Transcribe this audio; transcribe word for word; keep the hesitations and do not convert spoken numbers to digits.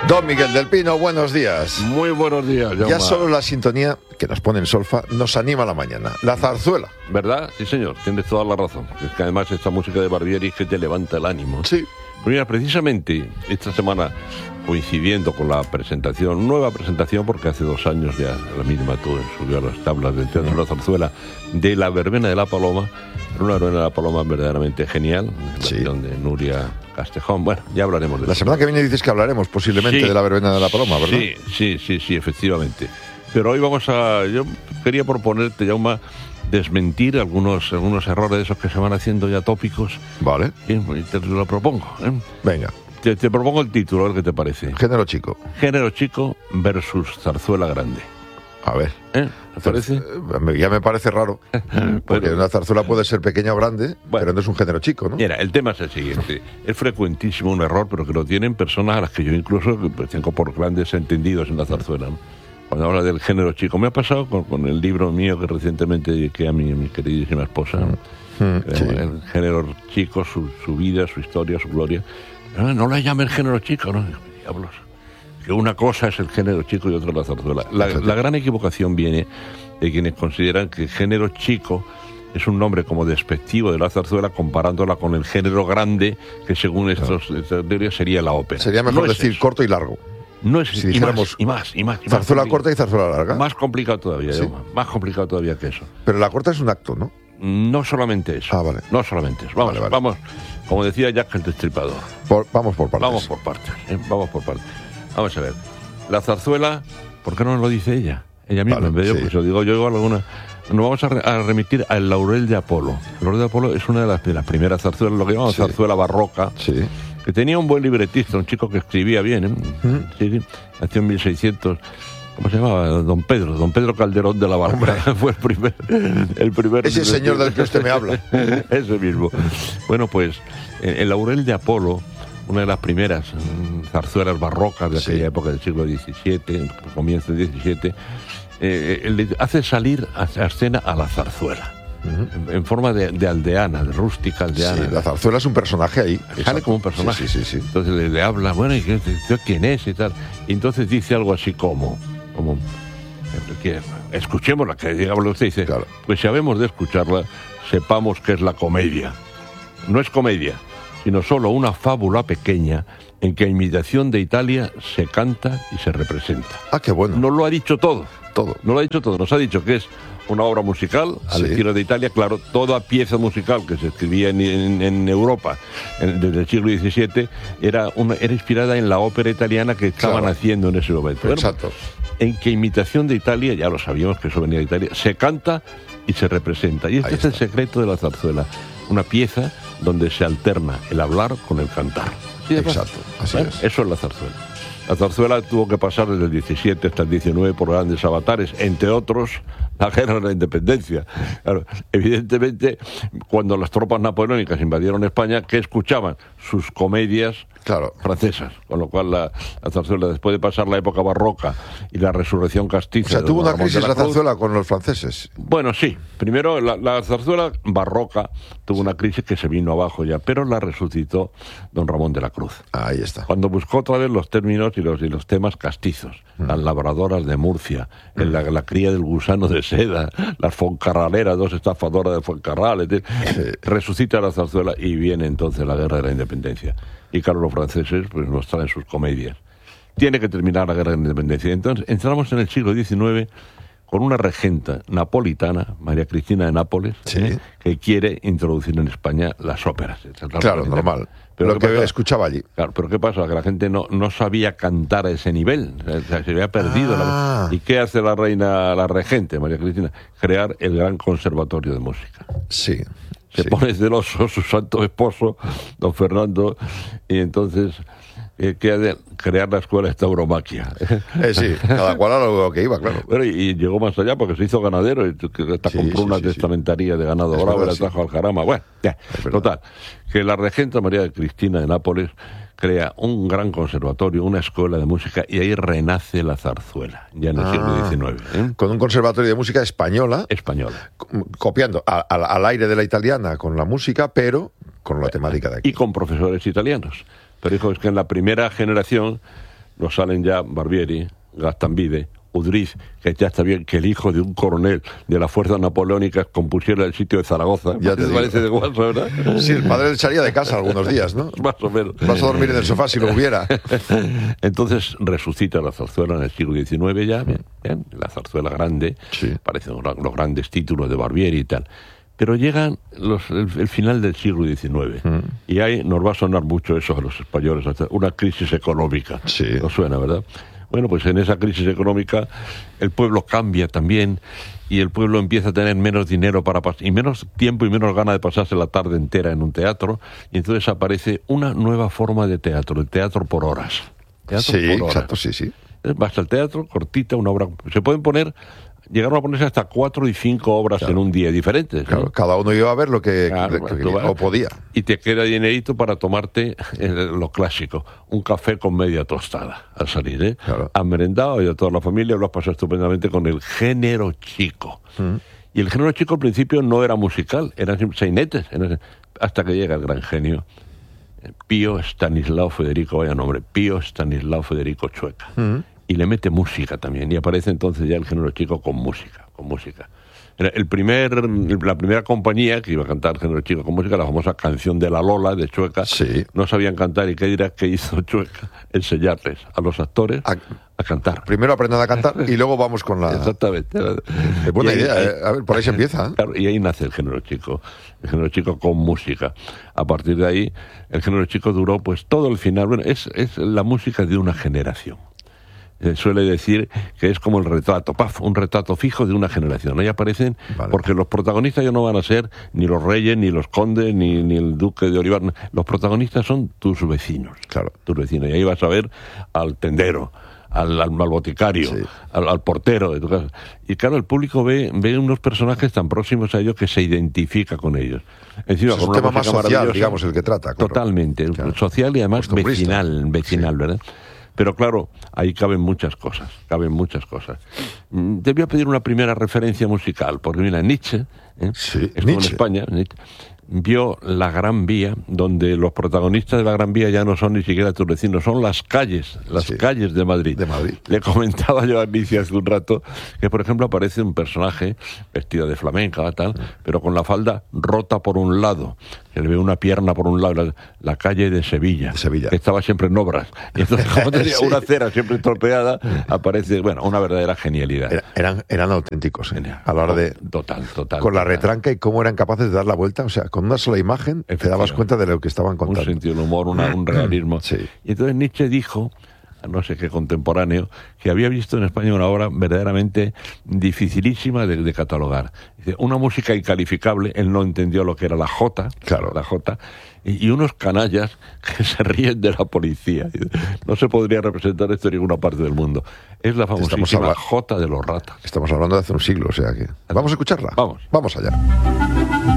Don Miguel del Pino, buenos días. Muy buenos días, Jaume. Ya solo la sintonía que nos pone en solfa nos anima a la mañana. La zarzuela. ¿Verdad? Sí, señor, tienes toda la razón. Es que además esta música de Barbieri es que te levanta el ánimo. Sí. Mira, precisamente esta semana, coincidiendo con la presentación, nueva presentación, porque hace dos años ya la misma tuve, subió a las tablas del Teatro de la Zarzuela, de La Verbena de la Paloma, una Verbena de la Paloma verdaderamente genial, sí. de Nuria Castejón. Bueno, ya hablaremos de La eso. semana que viene dices que hablaremos posiblemente Sí. de La Verbena de la Paloma, ¿verdad? Sí, sí, sí, sí, efectivamente. Pero hoy vamos a... Yo quería proponerte, Jaume, desmentir algunos, algunos errores de esos que se van haciendo ya tópicos. Vale. Y te lo propongo. ¿eh? Venga. Te, te propongo el título, a ver qué te parece. Género chico. Género chico versus zarzuela grande. A ver. ¿Eh? ¿Te parece? Eh, Ya me parece raro. Porque Bueno. una zarzuela puede ser pequeña o grande, Bueno. pero no es un género chico, ¿no? Mira, el tema es el siguiente. Es frecuentísimo un error, pero que lo tienen personas a las que yo incluso tengo por grandes entendidos en la zarzuela, ¿no? Cuando habla del género chico. Me ha pasado con, con el libro mío que recientemente dediqué a mi, a mi queridísima esposa, ¿no? Mm, Que sí. El género chico, su, su vida, su historia, su gloria. No, no la llamen género chico, ¿no? Diablos. Que una cosa es el género chico y otra la zarzuela. La, la gran equivocación viene de quienes consideran que el género chico es un nombre como despectivo de la zarzuela comparándola con el género grande, que según estos, estas teorías sería la ópera. Sería mejor No es decir eso. corto y largo. No es si y, dijéramos más, y más, y más, y más Zarzuela complicado. corta y zarzuela larga. Más complicado todavía, Sí. Jaume, más complicado todavía que eso. Pero la corta es un acto, ¿no? No solamente eso. Ah, vale. No solamente eso. Vamos, Vale, vale. vamos, como decía Jack el Destripador. Por- vamos por partes. Vamos por partes, ¿eh? Vamos por partes. Vamos a ver. La zarzuela, ¿por qué no nos lo dice ella? Ella misma, Vale, en vez de yo, sí. pues lo digo yo igual alguna. Nos vamos a, re- a remitir al Laurel de Apolo. El Laurel de Apolo es una de las, de las primeras zarzuelas, lo que llamamos Sí. zarzuela barroca, Sí. que tenía un buen libretista, un chico que escribía bien, ¿eh? Sí, sí. Nació en mil seiscientos. ¿Cómo se llamaba? Don Pedro, Don Pedro Calderón de la Barca. Fue el primer, el primer Ese señor del que usted me habla. Ese mismo. Bueno, pues el Laurel de Apolo, una de las primeras mm, zarzuelas barrocas de Sí. aquella época del siglo diecisiete, comienzo del diecisiete, eh, eh, le hace salir a, a escena a la zarzuela. En, en forma de, de aldeana, de rústica aldeana. Sí, la zarzuela es un personaje ahí. Sale Exacto. como un personaje. Sí, sí, sí, sí. Entonces le, le habla, bueno, ¿y qué, qué- quién es y tal? Y entonces dice algo así como, como que, escuchémosla, que digámoslo usted, dice, Claro. pues si habemos de escucharla, sepamos que es la comedia. No es comedia, sino solo una fábula pequeña en que a imitación de Italia se canta y se representa. Ah, qué bueno. Nos lo ha dicho todo. Todo. No lo ha dicho todo, nos ha dicho que es una obra musical, al Sí. estilo de Italia. Claro, toda pieza musical que se escribía en, en- en Europa en- desde el siglo diecisiete era, una, era inspirada en la ópera italiana que estaban Claro. haciendo en ese momento. Bueno, Exacto. en que imitación de Italia, ya lo sabíamos que eso venía de Italia, se canta y se representa. Y este Ahí es el está. secreto de la zarzuela, una pieza donde se alterna el hablar con el cantar. ¿Sí de fácil? Exacto, así Bueno, es. Eso es la zarzuela. La zarzuela tuvo que pasar desde el diecisiete hasta el diecinueve por grandes avatares, entre otros la guerra de la independencia. Claro, evidentemente, cuando las tropas napoleónicas invadieron España, ¿qué escuchaban? Sus comedias Claro. francesas, con lo cual la, la zarzuela, después de pasar la época barroca y la resurrección castiza... O sea, de tuvo don una Ramón de crisis la Cruz. zarzuela con los franceses. Bueno, sí. Primero, la, la zarzuela barroca tuvo una crisis que se vino abajo ya, pero la resucitó don Ramón de la Cruz. Ahí está. Cuando buscó otra vez los términos y los, y los temas castizos, las labradoras de Murcia, en la, la cría del gusano de seda, las foncarraleras, dos estafadoras de Foncarral, et cetera, resucita la zarzuela y viene entonces la guerra de la independencia. Y claro, los franceses pues nos traen sus comedias. Tiene que terminar la guerra de la independencia. Entonces entramos en el siglo diecinueve con una regenta napolitana, María Cristina de Nápoles, Sí. ¿eh? que quiere introducir en España las óperas. Claro, normal. Pero Lo ¿qué que pasa? escuchaba allí. Claro, pero ¿qué pasa? Que la gente no, no sabía cantar a ese nivel, o sea, se había perdido. Ah. La... ¿Y qué hace la reina, la regente, María Cristina? Crear el gran conservatorio de música. Sí. Se sí. pone celoso su santo esposo, don Fernando, y entonces eh, ¿qué hace? Crear la escuela de tauromaquia. Eh, sí, cada cual a lo que iba, claro. Bueno, y, y llegó más allá porque se hizo ganadero y tu- que hasta Sí, compró sí, una sí, sí. testamentaría de ganado Es bravo y verdad, la sí. trajo al Jarama. Bueno, ya, verdad. total. Que la regenta María de Cristina de Nápoles crea un gran conservatorio, una escuela de música, y ahí renace la zarzuela, ya en el Ah. siglo diecinueve. ¿eh? Con un conservatorio de música española, Española. co- copiando a- a- al aire de la italiana con la música, pero con la temática de aquí. Y con profesores italianos. Pero hijo, es que en la primera generación nos salen ya Barbieri, Gaztambide, Udriz, que ya está bien que el hijo de un coronel de las fuerzas napoleónicas compusiera el sitio de Zaragoza. Ya te, te parece de guasa, ¿verdad? Sí, el padre salía de casa algunos días, ¿no? Más o menos. Vas a dormir en el sofá si lo hubiera. Entonces resucita la zarzuela en el siglo diecinueve ya, bien, bien, la zarzuela grande, sí. Parecen los grandes títulos de Barbieri y tal. Pero llegan los, el, el final del siglo diecinueve mm. y ahí nos va a sonar mucho eso a los españoles, una crisis económica. Sí. ¿No suena, verdad? Bueno, pues en esa crisis económica el pueblo cambia también y el pueblo empieza a tener menos dinero para pas- y menos tiempo y menos ganas de pasarse la tarde entera en un teatro, y entonces aparece una nueva forma de teatro, el teatro por horas. Teatro sí, por horas. exacto, sí, sí. Basta el teatro, cortita, una obra. Se pueden poner... Llegaron a ponerse hasta cuatro y cinco obras claro. en un día diferentes. Claro, ¿no? Cada uno iba a ver lo que, claro, que, que o podía. Y te queda dinerito para tomarte lo clásico, un café con media tostada al salir, ¿eh? Claro. Has merendado y a toda la familia lo has pasado estupendamente con el género chico. Mm. Y el género chico al principio no era musical, eran sainetes, eran, hasta que llega el gran genio, Pío Stanislao Federico, vaya nombre, Pío Stanislao Federico Chueca. Mm. Y le mete música también, y aparece entonces ya el género chico con música, con música. El primer, la primera compañía que iba a cantar el género chico con música, la famosa canción de la Lola, de Chueca, sí. no sabían cantar, y qué dirás que hizo Chueca, enseñarles a los actores a, a cantar. Primero aprendan a cantar y luego vamos con la... Exactamente. Es buena ahí, idea, ahí, a ver, por ahí se empieza. ¿eh? Claro, y ahí nace el género chico, el género chico con música. A partir de ahí, el género chico duró pues todo el final, bueno, es, es la música de una generación. Suele decir que es como el retrato, paf, un retrato fijo de una generación. Ahí aparecen, vale. Porque los protagonistas ya no van a ser ni los reyes, ni los condes, ni, ni el duque de Olivar. Los protagonistas son tus vecinos, claro. Tus vecinos. Y ahí vas a ver al tendero, al, al, al boticario, sí. al, al portero de tu casa. Y claro, el público ve, ve unos personajes tan próximos a ellos que se identifica con ellos. Encima, es un tema más social, digamos, el que trata. Claro. Totalmente, claro. Social y además vecinal, vecinal, sí. ¿Verdad? Pero claro, ahí caben muchas cosas, caben muchas cosas. Te voy a pedir una primera referencia musical, porque mira, Nietzsche, ¿eh? Sí, estuvo en España, Nietzsche, vio la Gran Vía, donde los protagonistas de la Gran Vía ya no son ni siquiera tus vecinos, son las calles, las sí, calles de Madrid. de Madrid. Le comentaba yo a Nietzsche hace un rato que, por ejemplo, aparece un personaje vestido de flamenca, tal, sí. pero con la falda rota por un lado, se le ve una pierna por un lado, la, la calle de Sevilla, de Sevilla, que estaba siempre en obras. Y entonces, como tenía sí. una acera siempre estropeada, aparece, bueno, una verdadera genialidad. Era, eran, eran auténticos, ¿eh? A la hora de... Total, total. Con total. la retranca y cómo eran capaces de dar la vuelta, o sea, con una sola imagen te dabas cuenta de lo que estaban contando. Un sentido del humor, una, un realismo. Sí. Y entonces Nietzsche dijo, no sé qué contemporáneo, que había visto en España una obra verdaderamente dificilísima de, de catalogar. Dice, una música incalificable, él no entendió lo que era la jota, claro. la jota, y, y unos canallas que se ríen de la policía. No se podría representar esto en ninguna parte del mundo. Es la famosísima jota de los ratas. Estamos hablando de hace un siglo, o sea que... ¿Vamos a escucharla? Vamos. Vamos allá.